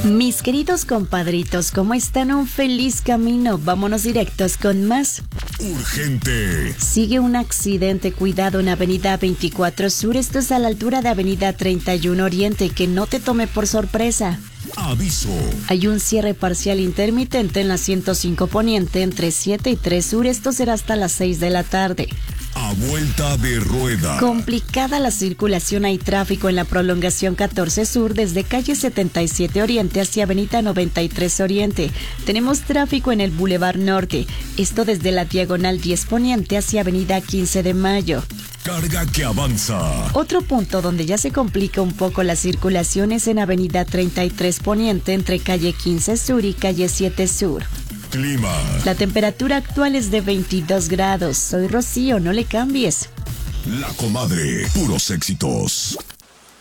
Mis queridos compadritos, ¿cómo están? Un feliz camino. Vámonos directos con más. Urgente. Sigue un accidente, cuidado en Avenida 24 Sur. Esto es a la altura de Avenida 31 Oriente. Que no te tome por sorpresa. Aviso. Hay un cierre parcial intermitente en la 105 Poniente entre 7 y 3 Sur. Esto será hasta las 6 de la tarde. A vuelta de rueda. Complicada la circulación, hay tráfico en la prolongación 14 Sur desde calle 77 Oriente hacia avenida 93 Oriente. Tenemos tráfico en el Boulevard Norte, esto desde la diagonal 10 Poniente hacia avenida 15 de Mayo. Carga que avanza. Otro punto donde ya se complica un poco la circulación es en avenida 33 Poniente entre calle 15 Sur y calle 7 Sur. Clima. La temperatura actual es de 22 grados. Soy Rocío, no le cambies. La Comadre. Puros éxitos.